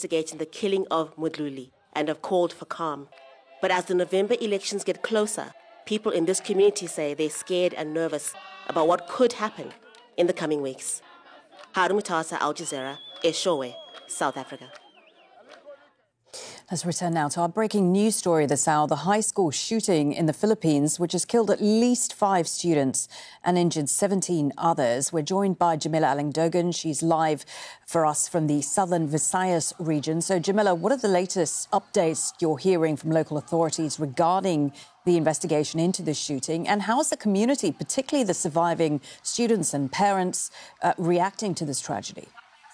investigating the killing of Mudluli and have called for calm. But as the November elections get closer, people in this community say they're scared and nervous about what could happen in the coming weeks. Harun Mutasa, Al Jazeera, Eshowe, South Africa. Let's return now to our breaking news story this hour. The high school shooting in the Philippines, which has killed at least 5 students and injured 17 others. We're joined by Jamila Alingdogan. She's live for us from the southern Visayas region. So, Jamila, what are the latest updates you're hearing from local authorities regarding the investigation into this shooting? And how is the community, particularly the surviving students and parents, reacting to this tragedy?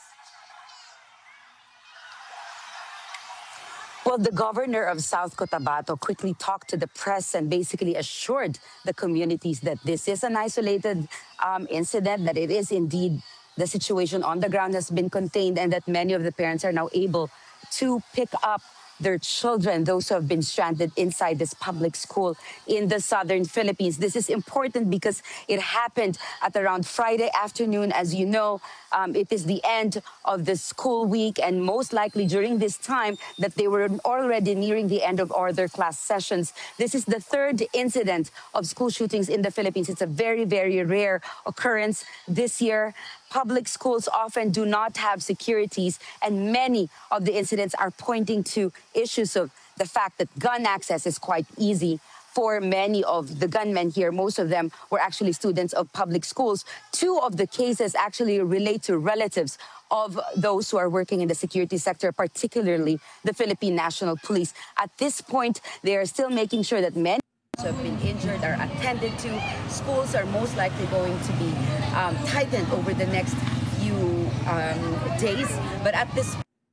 Well, the governor of South Cotabato quickly talked to the press and basically assured the communities that this is an isolated incident, that it is indeed the situation on the ground has been contained, and that many of the parents are now able to pick up their children, those who have been stranded inside this public school in the southern Philippines. This is important because it happened at around Friday afternoon. As you know, it is the end of the school week, and most likely during this time that they were already nearing the end of all their class sessions. This is the 3rd incident of school shootings in the Philippines. It's a very, very rare occurrence this year. Public schools often do not have securities, and many of the incidents are pointing to issues of the fact that gun access is quite easy for many of the gunmen here. Most of them were actually students of public schools. 2 of the cases actually relate to relatives of those who are working in the security sector, particularly the Philippine National Police. At this point, they are still making sure that many who have been injured are attended to. Schools are most likely going to be tightened over the next few days. But at this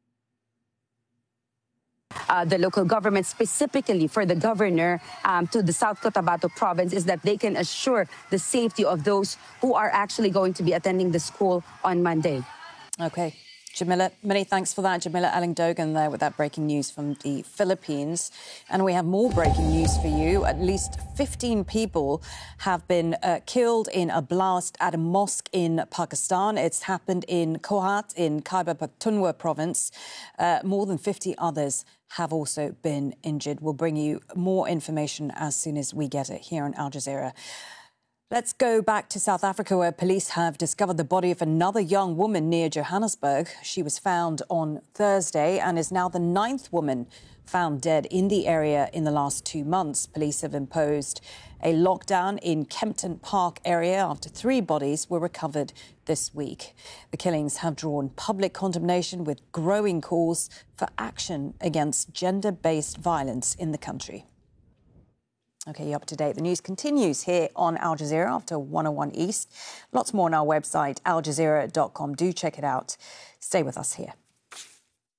the local government, specifically for the governor to the South Cotabato province, is that they can assure the safety of those who are actually going to be attending the school on Monday. OK. Jamila, many thanks for that. Jamila Alingdogan there with that breaking news from the Philippines. And we have more breaking news for you. At least 15 people have been killed in a blast at a mosque in Pakistan. It's happened in Kohat in Khyber Pakhtunkhwa province. More than 50 others have also been injured. We'll bring you more information as soon as we get it here on Al Jazeera. Let's go back to South Africa, where police have discovered the body of another young woman near Johannesburg. She was found on Thursday and is now the 9th woman found dead in the area in the last 2 months. Police have imposed a lockdown in Kempton Park area after 3 bodies were recovered this week. The killings have drawn public condemnation, with growing calls for action against gender-based violence in the country. OK, you're up to date. The news continues here on Al Jazeera after 101 East. Lots more on our website, aljazeera.com. Do check it out. Stay with us here.